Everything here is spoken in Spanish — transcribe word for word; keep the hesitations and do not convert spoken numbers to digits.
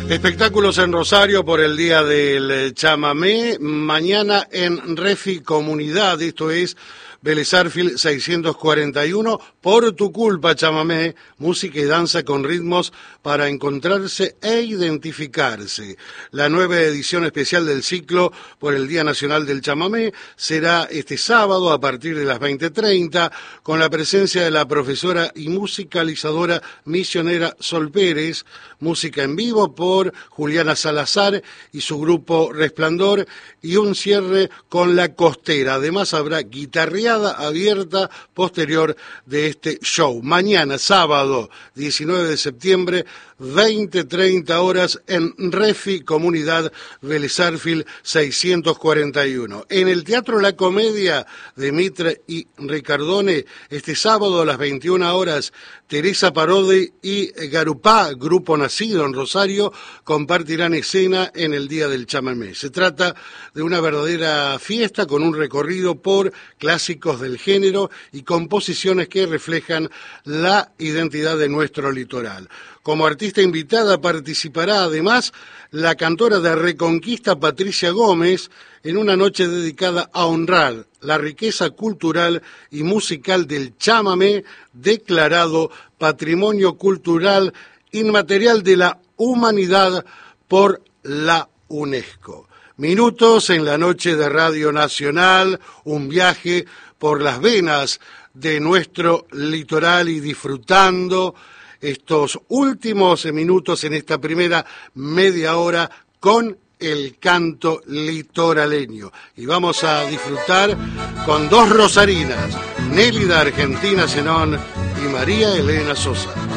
Espectáculos en Rosario por el Día del Chamamé, mañana en Refi Comunidad, esto es Vélez Sarsfield seiscientos cuarenta y uno, por tu culpa chamamé, música y danza con ritmos para encontrarse e identificarse. La nueva edición especial del ciclo por el Día Nacional del Chamamé será este sábado a partir de las veinte treinta, con la presencia de la profesora y musicalizadora misionera Sol Pérez, música en vivo por Juliana Salazar y su grupo Resplandor, y un cierre con La Costera. Además habrá guitarreada abierta posterior de este show. Mañana, sábado, diecinueve de septiembre, veinte treinta horas en Refi Comunidad Vélez Sarsfield seiscientos cuarenta y uno. En el Teatro La Comedia de Mitre y Ricardone, este sábado a las veintiuna horas, Teresa Parodi y Garupá, grupo nacido en Rosario, compartirán escena en el Día del Chamamé. Se trata de una verdadera fiesta con un recorrido por clásicos del género y composiciones que reflejan la identidad de nuestro litoral. Como artista invitada participará además la cantora de Reconquista Patricia Gómez en una noche dedicada a honrar la riqueza cultural y musical del chamamé, declarado Patrimonio Cultural Inmaterial de la Humanidad por la UNESCO. Minutos en la noche de Radio Nacional, un viaje por las venas de nuestro litoral y disfrutando estos últimos minutos en esta primera media hora con el canto litoraleño. Y vamos a disfrutar con dos rosarinas, Nélida Argentina Zenón y María Elena Sosa.